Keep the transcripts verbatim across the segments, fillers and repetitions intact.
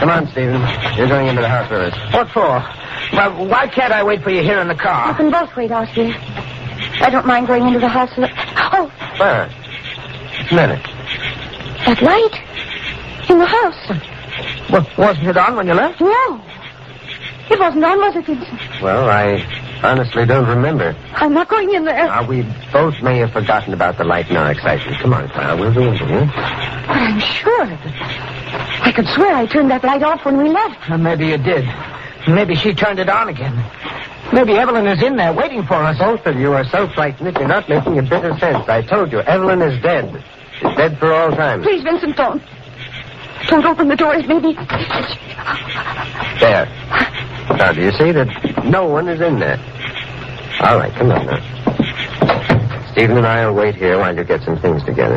Come on, Stephen. You're going into the house with us. What for? Well, why can't I wait for you here in the car? You can both wait, Osby. I don't mind going into the house. Oh. Clara. What's the matter? That light. In the house. Well, wasn't it on when you left? No. It wasn't on, was it, Vincent? Well, I honestly don't remember. I'm not going in there. Now, we both may have forgotten about the light in our excitement. Come on, Clara. We'll go into here. But I'm sure. I could swear I turned that light off when we left. Well, maybe you did. Maybe she turned it on again. Maybe Evelyn is in there waiting for us. Both of you are so frightened that you're not making a bit of sense. I told you, Evelyn is dead. She's dead for all time. Please, Vincent, don't. Don't open the doors, maybe. There. Now, do you see that no one is in there? All right, come on now. Stephen and I will wait here while you get some things together.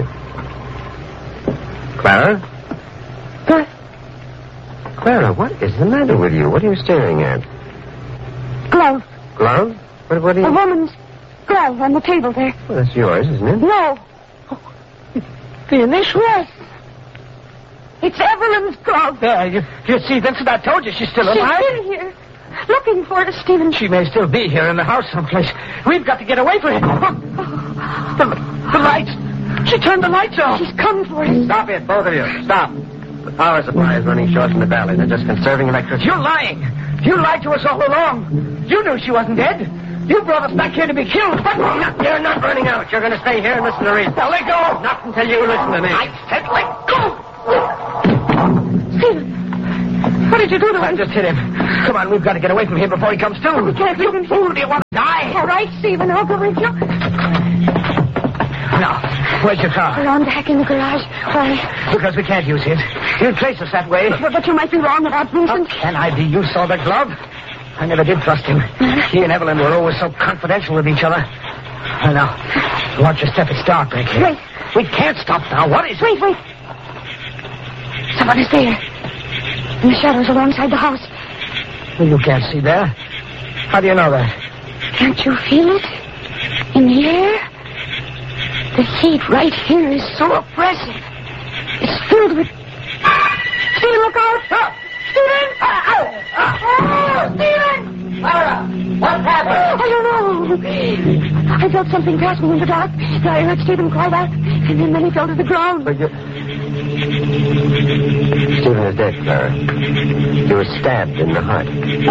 Clara? What? Clara, what is the matter with you? What are you staring at? Glove. Glove? What, what are you... A woman's glove on the table there. Well, that's yours, isn't it? No. Oh, the initial? Yes. It's Evelyn's glove. There, you, you see, Vincent, I told you she's still alive. She's still here. Looking for us, Stephen. She may still be here in the house someplace. We've got to get away from her. The, the lights. She turned the lights off. She's come for us. Stop it, both of you. Stop. The power supply is running short in the valley. They're just conserving electricity. You're lying. You lied to us all along. You knew she wasn't dead. You brought us back here to be killed. But no, you're not running out. You're going to stay here and listen to reason. Now, let go. Not until you listen to me. I said let go. Stephen, what did you do to I him? just hit him. Come on, we've got to get away from here before he comes to. We can't leave him. Fool, do you want to die? All right, Stephen, I'll go with you. Now, where's your car? Around back in the garage. Why? Because we can't use it. You'll place us that way. But, but you might be wrong about Vincent. How can I be? You saw the glove. I never did trust him. He and Evelyn were always so confidential with each other. Oh, now, watch your step. It's dark back here. Wait. We can't stop now. What is it? Wait, wait. Someone is there. In the shadows alongside the house. Well, you can't see there. How do you know that? Can't you feel it? In the air? The heat right here is so oppressive. It's filled with... Stephen, look out! Oh, Stephen! Oh, oh, oh, Stephen! Clara, what's happened? I don't know. I felt something pass me in the dark. I heard Stephen cry out, and then, then he fell to the ground. But you... Stephen is dead, Clara. He was stabbed in the heart.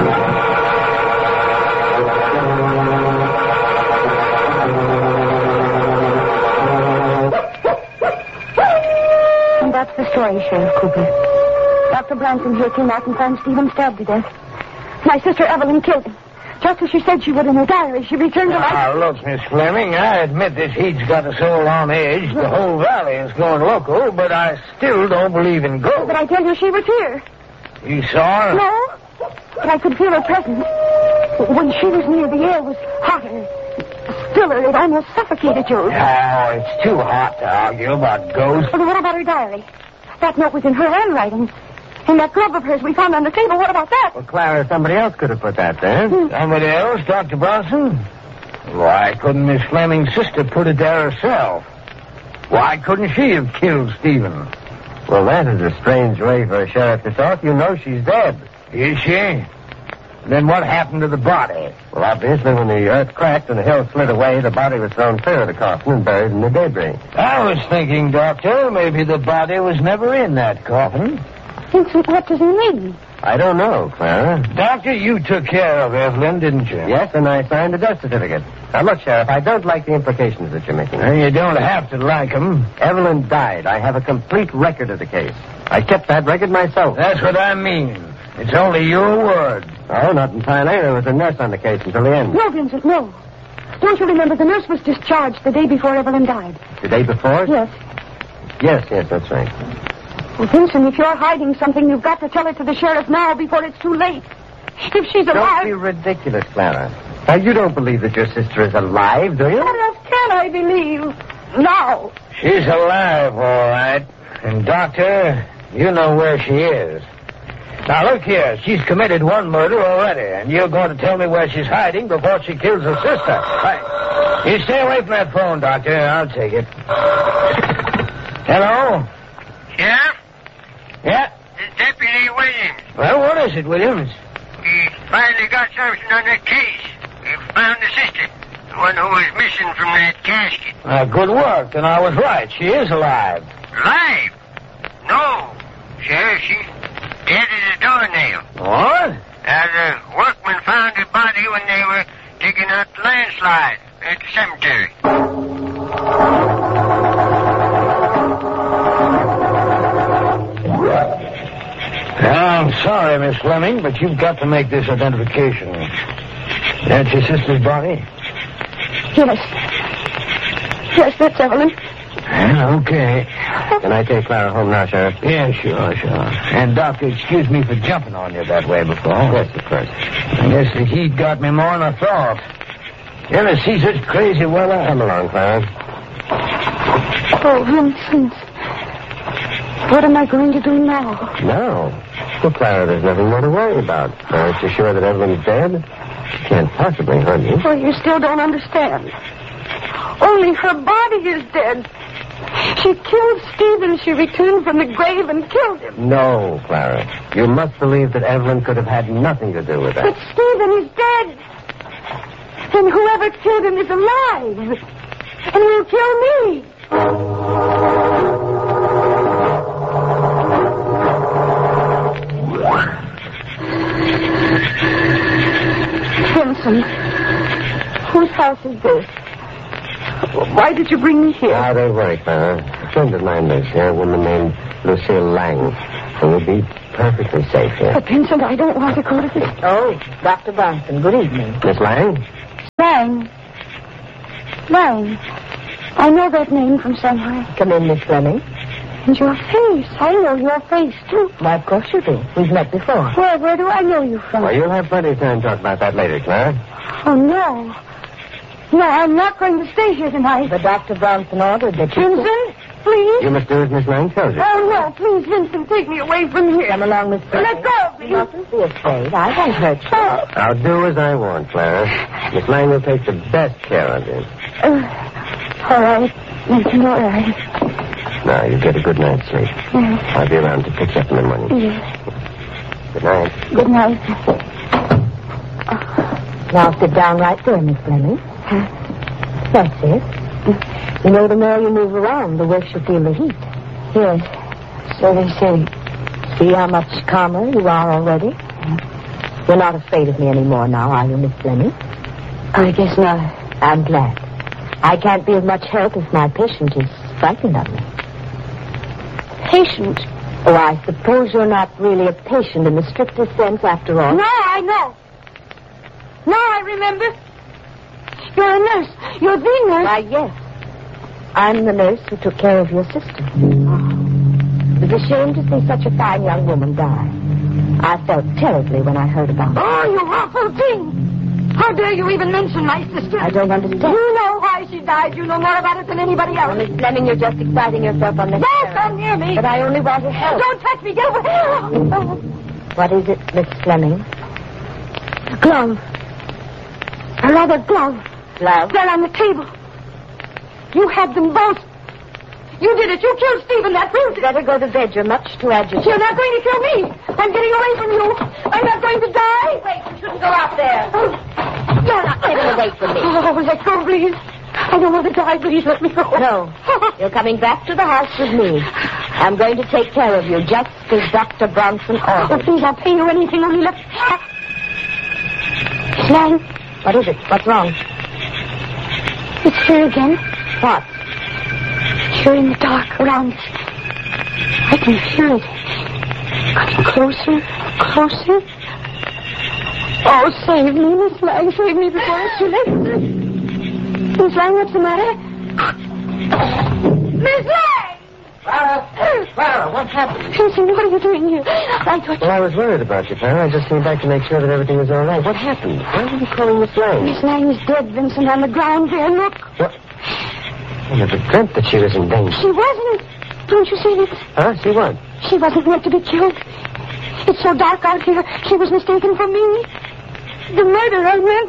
And that's the story, Sheriff Cooper. Doctor Branson here came out and found Stephen stabbed to death. My sister Evelyn killed him. Just as she said she would in her diary, she returned to life. Now, look, Miss Fleming, I admit this heat's got us all on edge. The whole valley is going loco, but I still don't believe in ghosts. But I tell you, she was here. You saw her? No, but I could feel her presence. When she was near, the air was hotter, stiller. It almost suffocated you. Oh, it's too hot to argue about ghosts. Well, what about her diary? That note was in her handwriting. And that glove of hers we found on the table, what about that? Well, Clara, somebody else could have put that there. Hmm. Somebody else, Doctor Bronson? Why couldn't Miss Fleming's sister put it there herself? Why couldn't she have killed Stephen? Well, that is a strange way for a sheriff to talk. You know she's dead. Is she? Then what happened to the body? Well, obviously, when the earth cracked and the hill slid away, the body was thrown clear of the coffin and buried in the debris. I was thinking, Doctor, maybe the body was never in that coffin. Vincent, what does he mean? I don't know, Clara. Doctor, you took care of Evelyn, didn't you? Yes, and I signed a death certificate. Now, look, Sheriff, I don't like the implications that you're making. And you don't have to like them. Evelyn died. I have a complete record of the case. I kept that record myself. That's what I mean. It's only your word. Oh, not entirely. There was a nurse on the case until the end. No, Vincent, no. Don't you remember the nurse was discharged the day before Evelyn died? The day before? Yes. Yes, yes, that's right. Well, Vincent, if you're hiding something, you've got to tell it to the sheriff now before it's too late. If she's alive... Don't be ridiculous, Clara. Now, you don't believe that your sister is alive, do you? What else can I believe? Now. She's alive, all right. And, Doctor, you know where she is. Now, look here. She's committed one murder already, and you're going to tell me where she's hiding before she kills her sister. Right. You stay away from that phone, Doctor. I'll take it. Hello? Sheriff? Yeah? This Deputy Williams. Well, what is it, Williams? We finally got something on that case. We found the sister, the one who was missing from that casket. Uh, good work, and I was right. She is alive. Alive? No, sir, she's dead as a doornail. What? Uh, the workmen found her body when they were digging out the landslide at the cemetery. I'm sorry, Miss Fleming, but you've got to make this identification. That's your sister's body? Yes. Yes, that's Evelyn. Yeah, okay. Can I take Clara home now, Sheriff? Yeah, sure, sure. And, Doctor, excuse me for jumping on you that way before. Yes, of course. I guess the heat got me more than I thought. You ever see such crazy weather? Come along, Clara. Oh, Vincent. What am I going to do now? No. Well, Clara, there's nothing more to worry about. Aren't you sure that Evelyn's dead? She can't possibly hurt you. Well, you still don't understand. Only her body is dead. She killed Stephen. She returned from the grave and killed him. No, Clara. You must believe that Evelyn could have had nothing to do with that. But Stephen is dead. And whoever killed him is alive. And will kill me. Vincent, whose house is this? Why did you bring me here? Ah, don't worry, Clara. A friend of mine lives here, a woman named Lucille Lang. And we'll be perfectly safe here. But, Vincent, I don't want to go to this. Oh, Doctor Bronson, good evening. Miss Lang? Lang. Lang. I know that name from somewhere. Come in, Miss Fleming. And your face. I know your face, too. Why, of course you do. We've met before. Where, where do I know you from? Well, you'll have plenty of time to talk about that later, Clara. Oh, no. No, I'm not going to stay here tonight. But Doctor Bronson ordered that you... Vincent, please. You must do as Miss Lang tells you. Oh, no, please, Vincent, take me away from here. Come along, Miss Fleming. Let go of me. You mustn't be afraid. I won't hurt you. Oh. I'll do as I want, Clara. Miss Lang will take the best care of you. Uh, all right, Vincent, all right. Now, you get a good night's sleep. Yes. I'll be around to pick you up in the morning. Yes. Good night. Good night. Now sit down right there, Miss Fleming. Huh? That's it. You know, the more you move around, the worse you feel the heat. Yes, so they say. See how much calmer you are already? You're not afraid of me anymore now, are you, Miss Fleming? I guess not. I'm glad. I can't be of much help if my patient is frightened of me. Patient? Oh, I suppose you're not really a patient in the strictest sense after all. No, I know. Now I remember. You're a nurse. You're the nurse. Why, yes. I'm the nurse who took care of your sister. It was a shame to see such a fine young woman die. I felt terribly when I heard about it. Oh, you awful thing. How dare you even mention my sister? I don't understand. You know why she died. You know more about it than anybody else. Oh, Miss Fleming, you're just exciting yourself unnecessarily. Don't come near me. But I only want to help. Don't touch me. Get away. Oh. What is it, Miss Fleming? A glove. A leather glove. Glove? They're on the table. You had them both. You did it. You killed Stephen. That proves it. Better go to bed. You're much too agitated. You're not going to kill me. I'm getting away from you. I'm not going to die. Wait, you shouldn't go out there. Oh. You're not getting away from me. Oh, let go, please. I don't want to die. Please let me go. No. You're coming back to the house with me. I'm going to take care of you, just as Doctor Bronson Oh, ordered. please, I'll pay you anything. Only let... Lang. What is it? What's wrong? It's here again. What? Here in the dark around us. I can feel it. Coming closer, closer. Oh, save me, Miss Lang. Save me before it's too late. Miss Lang, what's the matter? Miss Lang! Clara! Clara, what's happened? Vincent, what are you doing here? I thought Well, I was worried about you, Clara. I just came back to make sure that everything was all right. What happened? Why were you calling Miss Lang? Miss Lang is dead, Vincent, on the ground there. Look. What? I never dreamt that she was in danger. She wasn't. Don't you see it? Huh? She what? She wasn't meant to be killed. It's so dark out here. She was mistaken for me. The murder, I meant.